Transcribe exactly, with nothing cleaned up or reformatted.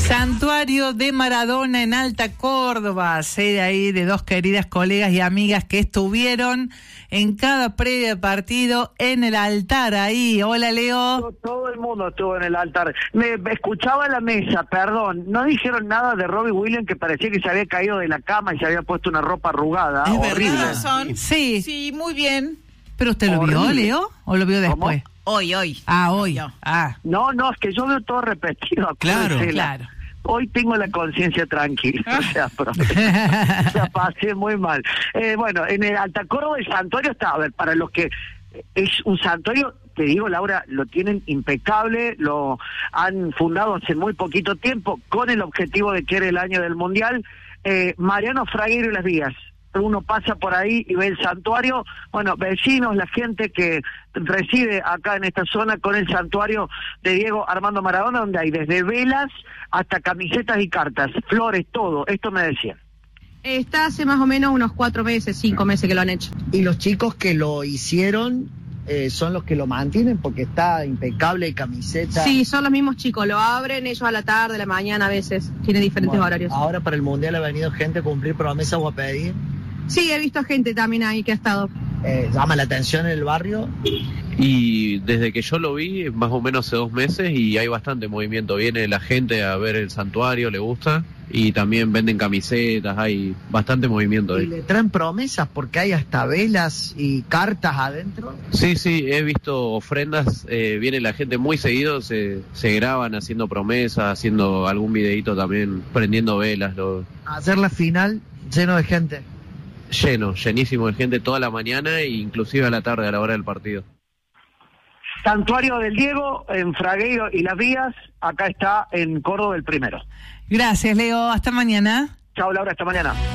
Santuario de Maradona en Alta Córdoba, sede ahí de dos queridas colegas y amigas que estuvieron en cada previa de partido en el altar ahí. Hola, Leo. Todo, todo el mundo estuvo en el altar. Me, me escuchaba la mesa, perdón. No dijeron nada de Robbie Williams, que parecía que se había caído de la cama y se había puesto una ropa arrugada. Es horrible. verdad, son. Sí. Sí, muy bien. ¿Pero usted lo Horrible. vio, Leo? ¿O lo vio después? ¿Cómo? Hoy, hoy. Ah, hoy. Yo. Ah, No, no, es que yo veo todo repetido. claro, acuérdese, claro. Hoy tengo la conciencia tranquila, o sea, pero, o sea, pasé muy mal. Eh, bueno, en el Alta Córdoba el santuario está, a ver, para los que es un santuario, te digo, Laura, lo tienen impecable, lo han fundado hace muy poquito tiempo con el objetivo de que era el año del Mundial. Eh, Mariano Fragueiro y Las Vías. Uno pasa por ahí y ve el santuario, bueno, vecinos, la gente que reside acá en esta zona con el santuario de Diego Armando Maradona, donde hay desde velas hasta camisetas y cartas, flores, todo. Esto me decían. Está hace más o menos unos cuatro meses, cinco meses que lo han hecho. Y los chicos que lo hicieron eh, son los que lo mantienen porque está impecable, camiseta. Sí, son los mismos chicos, lo abren ellos a la tarde, a la mañana a veces, tienen diferentes Bueno, horarios. ahora para el Mundial ha venido gente a cumplir promesas o a pedir. Sí, he visto gente también ahí que ha estado. Eh, llama la atención en el barrio. Y desde que yo lo vi, más o menos hace dos meses, y hay bastante movimiento. Viene la gente a ver el santuario, le gusta, y también venden camisetas, hay bastante movimiento Y ahí. le traen promesas porque hay hasta velas y cartas adentro. Sí, sí, he visto ofrendas, eh, viene la gente muy seguido, se, se graban haciendo promesas, haciendo algún videíto también, prendiendo velas, lo, Hacer la final lleno de gente. lleno, llenísimo de gente toda la mañana e inclusive a la tarde a la hora del partido. Santuario del Diego en Fragueiro y Las Vías, acá está en Córdoba el primero. Gracias, Leo. Hasta mañana. Chao, Laura, hasta mañana.